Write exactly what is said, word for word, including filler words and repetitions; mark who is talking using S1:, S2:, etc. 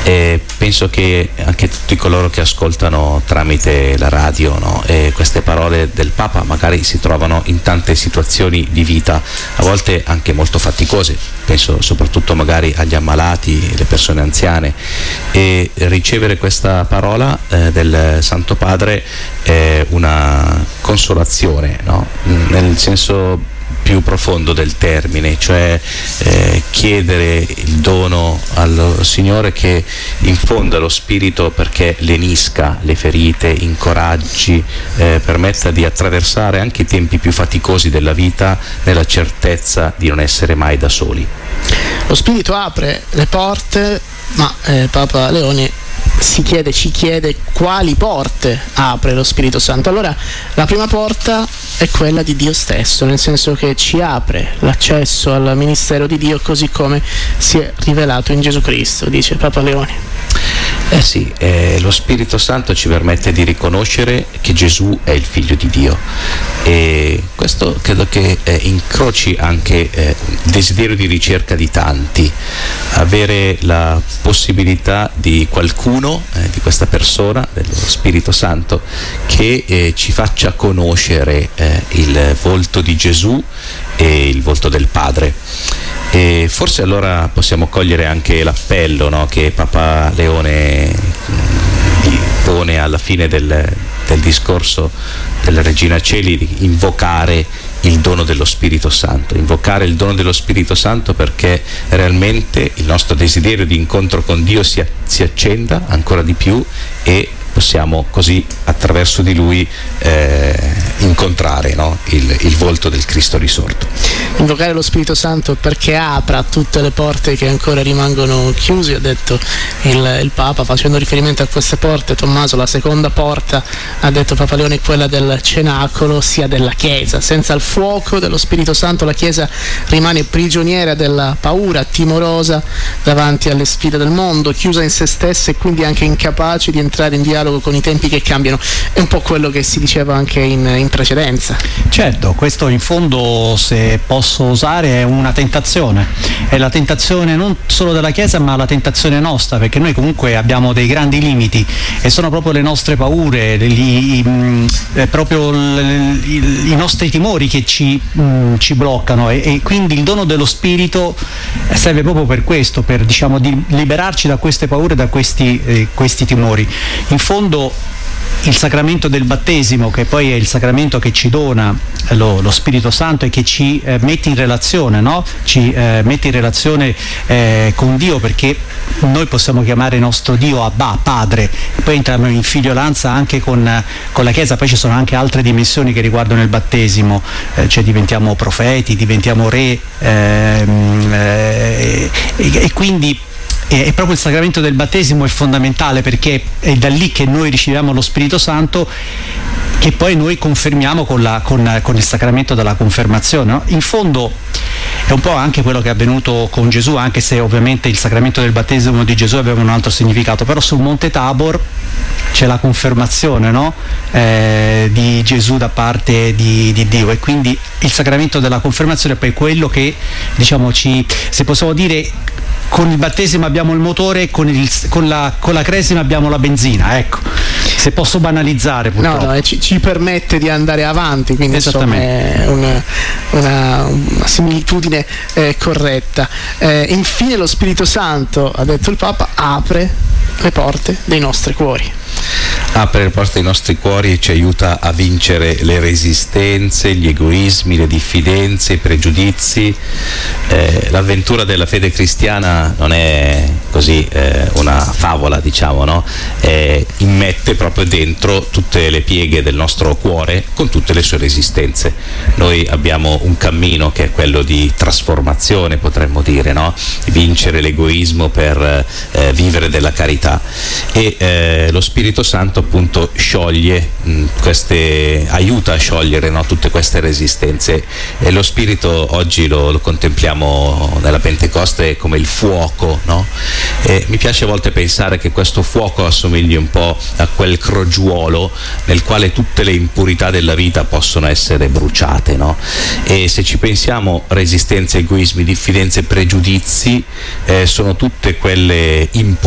S1: E penso che anche tutti coloro che ascoltano tramite la radio, no, e queste parole del Papa magari si trovano in tante situazioni di vita, a volte anche molto faticose, penso soprattutto magari agli ammalati, le persone anziane, e ricevere questa parola eh, del Santo Padre è una consolazione, no? Nel senso più profondo del termine, cioè eh, chiedere il dono al Signore che infonda lo Spirito perché lenisca le ferite, incoraggi, eh, permetta di attraversare anche i tempi più faticosi della vita nella certezza di non essere mai da soli.
S2: Lo Spirito apre le porte, ma eh, Papa Leone si chiede, ci chiede quali porte apre lo Spirito Santo. Allora la prima porta è quella di Dio stesso, nel senso che ci apre l'accesso al ministero di Dio così come si è rivelato in Gesù Cristo, dice Papa Leone.
S1: Eh sì, eh, lo Spirito Santo ci permette di riconoscere che Gesù è il Figlio di Dio, e questo credo che eh, incroci anche eh, il desiderio di ricerca di tanti, avere la possibilità di qualcuno, eh, di questa persona, dello Spirito Santo, che eh, ci faccia conoscere eh, il volto di Gesù e il volto del Padre. E forse allora possiamo cogliere anche l'appello, no, che Papa Leone pone alla fine del, del discorso della Regina Coeli, di invocare il dono dello Spirito Santo, invocare il dono dello Spirito Santo perché realmente il nostro desiderio di incontro con Dio si, si accenda ancora di più e possiamo così attraverso di Lui eh, incontrare, no, il, il volto del Cristo risorto.
S2: Invocare lo Spirito Santo perché apra tutte le porte che ancora rimangono chiuse, ha detto il, il Papa, facendo riferimento a queste porte. Tommaso, la seconda porta, ha detto Papa Leone, è quella del cenacolo, sia della Chiesa. Senza il fuoco dello Spirito Santo la Chiesa rimane prigioniera della paura, timorosa davanti alle sfide del mondo, chiusa in se stessa e quindi anche incapace di entrare in dialogo con i tempi che cambiano. È un po' quello che si diceva anche in, in precedenza.
S3: Certo, questo in fondo, se posso osare, è una tentazione, è la tentazione non solo della Chiesa ma la tentazione nostra, perché noi comunque abbiamo dei grandi limiti e sono proprio le nostre paure, gli, i, proprio i, i nostri timori che ci, mh, ci bloccano, e, e quindi il dono dello Spirito serve proprio per questo, per, diciamo, di liberarci da queste paure, da questi, eh, questi timori. In fondo il sacramento del battesimo, che poi è il sacramento che ci dona lo, lo Spirito Santo e che ci eh, mette in relazione, no? ci eh, mette in relazione eh, con Dio, perché noi possiamo chiamare nostro Dio Abba, Padre, poi entriamo in figliolanza anche con, con la Chiesa. Poi ci sono anche altre dimensioni che riguardano il battesimo, eh, cioè diventiamo profeti, diventiamo re, ehm, eh, e, e quindi e proprio il sacramento del battesimo è fondamentale, perché è da lì che noi riceviamo lo Spirito Santo, che poi noi confermiamo con, la, con, con il sacramento della confermazione, no? In fondo è un po' anche quello che è avvenuto con Gesù, anche se ovviamente il sacramento del battesimo di Gesù aveva un altro significato, però sul Monte Tabor c'è la confermazione, no? eh, di Gesù da parte di, di Dio, e quindi il sacramento della confermazione è poi quello che, diciamo, ci, se possiamo dire, con il battesimo abbiamo il motore, con, il, con, la, con la cresima abbiamo la benzina, ecco, se posso banalizzare purtroppo.
S2: No, no, ci, ci permette di andare avanti, quindi insomma è una, una, una similitudine eh, corretta. Eh, infine lo Spirito Santo, ha detto il Papa, apre le porte dei nostri cuori.
S1: Apre le porte dei nostri cuori e ci aiuta a vincere le resistenze, gli egoismi, le diffidenze, i pregiudizi. Eh, l'avventura della fede cristiana non è così eh, una favola, diciamo, no? Eh, immette proprio dentro tutte le pieghe del nostro cuore con tutte le sue resistenze. Noi abbiamo un cammino che è quello di trasformazione, potremmo dire, no? Vincere l'egoismo per eh, vivere della carità, e eh, lo Spirito Santo appunto scioglie mh, queste, aiuta a sciogliere, no, tutte queste resistenze, e lo Spirito oggi lo, lo contempliamo nella Pentecoste come il fuoco, no? E mi piace a volte pensare che questo fuoco assomigli un po' a quel crogiuolo nel quale tutte le impurità della vita possono essere bruciate, no? E se ci pensiamo, resistenze, egoismi, diffidenze, pregiudizi eh, sono tutte quelle impurità